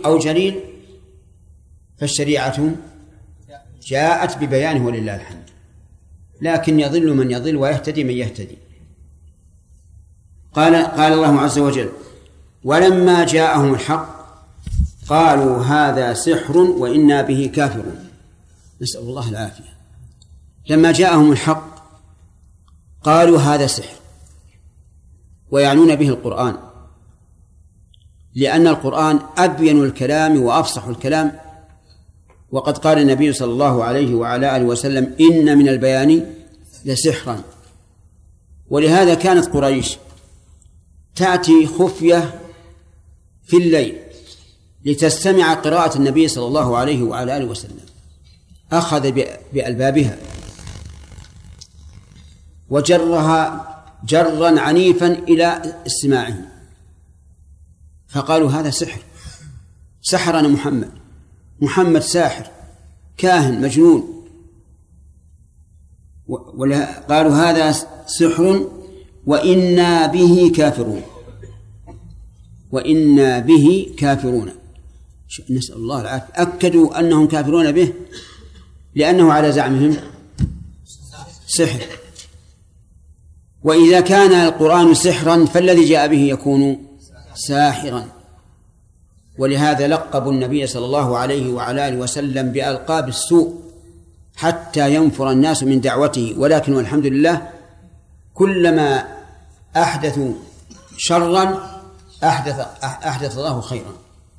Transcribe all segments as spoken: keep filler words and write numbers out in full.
دقيق أو جليل فالشريعة جاءت ببيانه ولله الحمد، لكن يضل من يضل ويهتدي من يهتدي. قال قال الله عز وجل: ولما جاءهم الحق قالوا هذا سحر وإنا به كافرون. نسأل الله العافية. لما جاءهم الحق قالوا هذا سحر، ويعنون به القرآن، لأن القرآن أبين الكلام وأفصح الكلام، وقد قال النبي صلى الله عليه وعلى آله وسلم: إن من البيان لسحرا. ولهذا كانت قريش تأتي خفية في الليل لتستمع قراءة النبي صلى الله عليه وعلى آله وسلم، أخذ بألبابها وجرها جرا عنيفا إلى استماعه، فقالوا هذا سحر، سحرنا محمد، محمد ساحر كاهن مجنون. قالوا هذا سحر وإنا به كافرون، وإنا به كافرون. نسأل الله العافية. أكدوا أنهم كافرون به لأنه على زعمهم سحر، وإذا كان القرآن سحرا فالذي جاء به يكون ساحرا. ولهذا لقبوا النبي صلى الله عليه وعلى آله وسلم بألقاب السوء حتى ينفر الناس من دعوته، ولكن والحمد لله كلما أحدثوا شرا أحدث أحدث الله خيرا.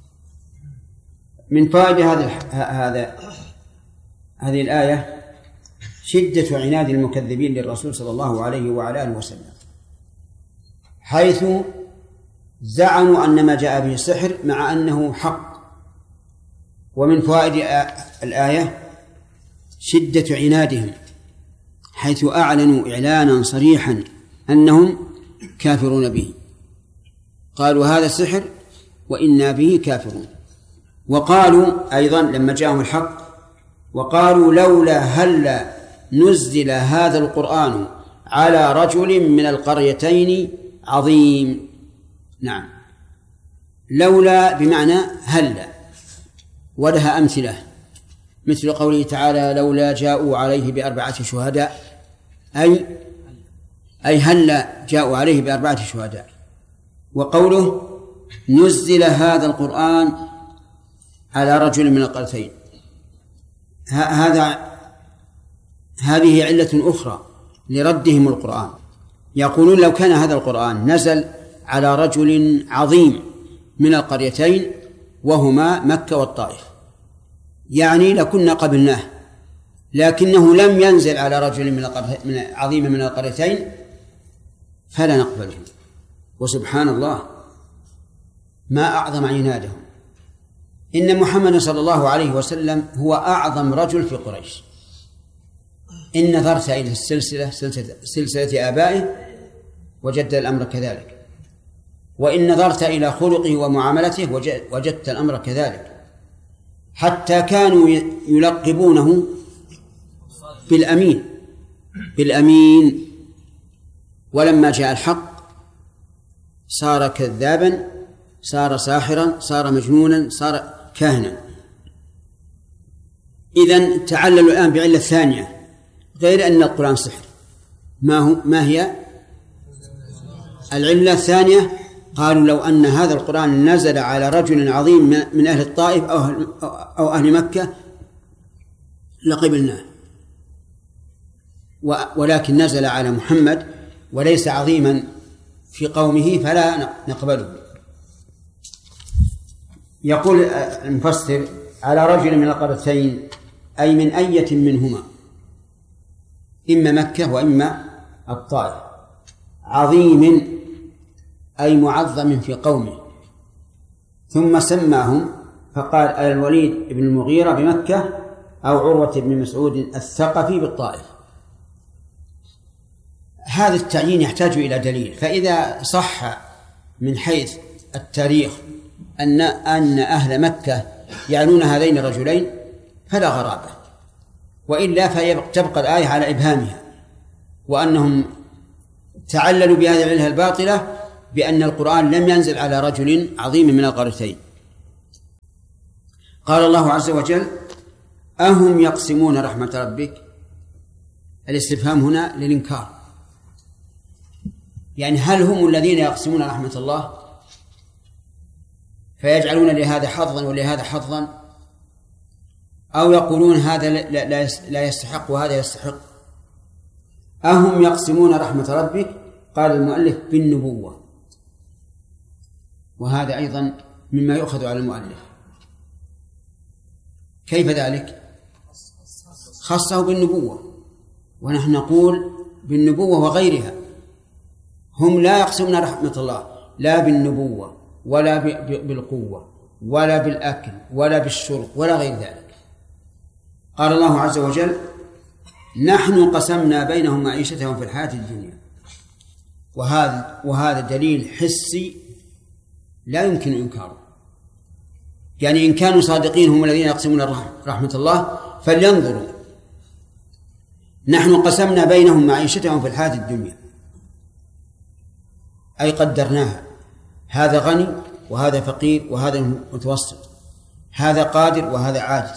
من فائدة هذا هذا هذه الآية شدة عناد المكذبين للرسول صلى الله عليه وعلى آله وسلم، حيث زعموا أن ما جاء به السحر مع أنه حق. ومن فوائد الآية شدة عنادهم، حيث أعلنوا إعلانا صريحا أنهم كافرون به. قالوا هذا السحر وإنا به كافرون. وقالوا أيضا لما جاءهم الحق وقالوا لولا هل نزل هذا القرآن على رجل من القريتين عظيم. نعم، لولا بمعنى هل، ولها أمثلة مثل قوله تعالى لولا جاءوا عليه بأربعة شهداء، أي أي هل جاءوا عليه بأربعة شهداء. وقوله نزل هذا القرآن على رجل من القريتين، هذا هذه علة أخرى لردهم القرآن. يقولون لو كان هذا القرآن نزل على رجل عظيم من القريتين وهما مكة والطائف يعني لكنا قبلناه، لكنه لم ينزل على رجل من عظيم من القريتين فلا نقبله. وسبحان الله ما أعظم عنادهم. إن محمد صلى الله عليه وسلم هو أعظم رجل في قريش. إن نظرت إلى السلسلة سلسلة, سلسلة آبائه وجدت الأمر كذلك، وإن نظرت إلى خلقه ومعاملته وجدت الأمر كذلك، حتى كانوا يلقبونه بالأمين بالأمين ولما جاء الحق صار كذابا، صار ساحرا، صار مجنونا، صار كاهنا. إذن تعللوا الآن بعلة ثانية غير أن القرآن سحر. ما هو ما هي العلة الثانية؟ قالوا لو أن هذا القرآن نزل على رجل عظيم من أهل الطائف أو أهل, أو أهل مكة لقبلناه، ولكن نزل على محمد وليس عظيما في قومه فلا نقبله. يقول المفسر على رجل من القريتين أي من أية منهما، إما مكة وإما الطائف، عظيم أي معظم في قومه. ثم سماهم فقال الوليد بن المغيرة بمكة أو عروة بن مسعود الثقفي بالطائف. هذا التعيين يحتاج إلى دليل، فإذا صح من حيث التاريخ أن أن أهل مكة يعنون هذين الرجلين فلا غرابة، وإلا فتبقى الآية على إبهامها، وأنهم تعللوا بهذه العلة الباطلة بأن القرآن لم ينزل على رجل عظيم من القريتين. قال الله عز وجل أهم يقسمون رحمة ربك. الاستفهام هنا للإنكار، يعني هل هم الذين يقسمون رحمة الله فيجعلون لهذا حظا ولهذا حظا، أو يقولون هذا لا يستحق وهذا يستحق؟ أهم يقسمون رحمة ربك، قال المؤلف بالنبوة، وهذا أيضا مما يؤخذ على المؤلف. كيف ذلك؟ خصه بالنبوة، ونحن نقول بالنبوة وغيرها. هم لا يقسمون رحمة الله لا بالنبوة ولا بالقوة ولا بالأكل ولا بالشرب ولا غير ذلك. قال الله عز وجل نحن قسمنا بينهم معيشتهم في الحياة الدنيا، وهذا وهذا دليل حسي لا يمكن إنكاره. يعني إن كانوا صادقين هم الذين يقسمون رحمة الله فلينظروا، نحن قسمنا بينهم معيشتهم في الحياة الدنيا، أي قدرناها، هذا غني وهذا فقير وهذا متوسط، هذا قادر وهذا عاجز،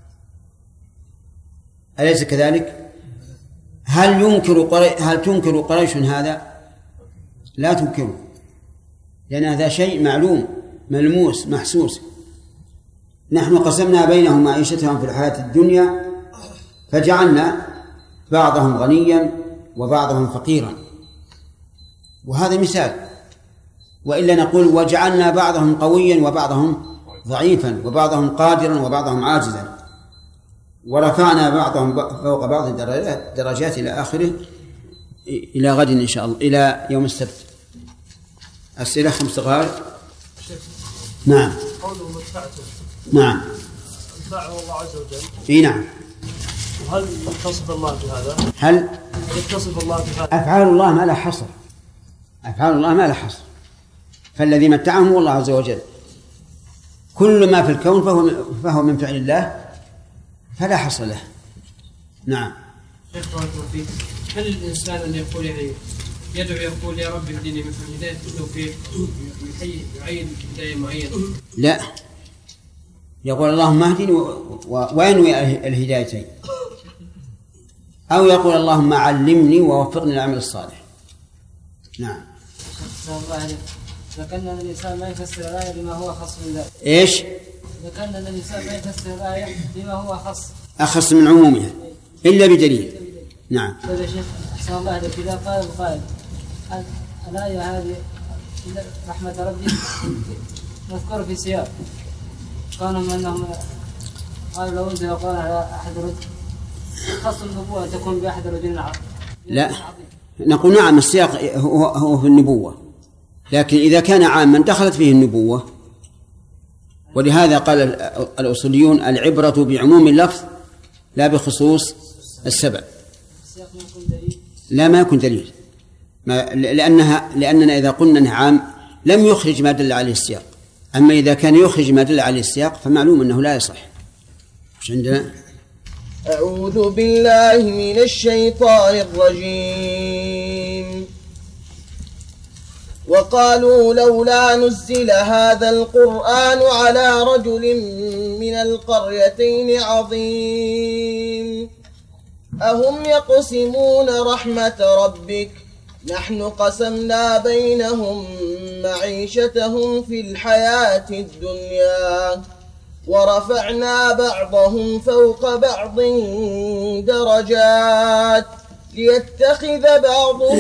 أليس كذلك؟ هل ينكر قري... هل تنكر قريش هذا؟ لا تنكره، لأن هذا شيء معلوم ملموس محسوس. نحن قسمنا بينهم معيشتهم في الحياة الدنيا فجعلنا بعضهم غنيا وبعضهم فقيرا، وهذا مثال. وإلا نقول وجعلنا بعضهم قويا وبعضهم ضعيفا وبعضهم قادرا وبعضهم عاجزا، ورفعنا بعضهم فوق بعض درجات, درجات إلى آخره، إلى غد إن شاء الله، إلى يوم السبت. أسئلة خمس دقائق. نعم. قوله مدفعته. نعم. مدفعه الله عز وجل. إيه نعم. وهل يتصف الله بهذا؟ هل يتصف الله بهذا؟ أفعال الله ما لا حصر، أفعال الله ما لا حصر، فالذي متعهم هو الله عز وجل. كل ما في الكون فهو فهو من فعل الله فلا حصر له. نعم. شيخ بارك الله فيك، هل الإنسان أن يقول يعني يدعو يقول يا رب اهدني مثل هداية التوفيق يعين هداية معينة؟ لا، يقول اللهم اهدني وينوي الهدايتين، أو يقول اللهم علمني ووفقني للعمل الصالح. نعم. ذكرنا أن الإنسان ما يفسر الآية بما هو خاص من ذلك. إيش؟ ذكرنا أن الإنسان ما يفسر الآية بما هو خاص أخص من عمومها إلا بدليل. نعم. طيب يا شيخ أحسن الله عليك، إذا قال القائل الآية هذه رحمة ربي مذكور في سياق كانوا أنهم قالوا لو أنزل القرآن على أحد الرجل خاص النبوة تكون بأحد الرجلين العظيم. لا، نقول نعم السياق هو هو في النبوة، لكن إذا كان عاما دخلت فيه النبوة. ولهذا قال الأصوليون العبرة بعموم اللفظ لا بخصوص السبب. لا، ما يكون دليل، ما لأنها لأننا إذا قلنا أنه عام لم يخرج ما دل عليه السياق، أما إذا كان يخرج ما دل عليه السياق فمعلوم أنه لا يصح. مش عندنا؟ أعوذ بالله من الشيطان الرجيم. وقالوا لولا نزل هذا القرآن على رجل من القريتين عظيم أهم يقسمون رحمة ربك نحن قسمنا بينهم معيشتهم في الحياة الدنيا ورفعنا بعضهم فوق بعض درجات ليتخذ بعضهم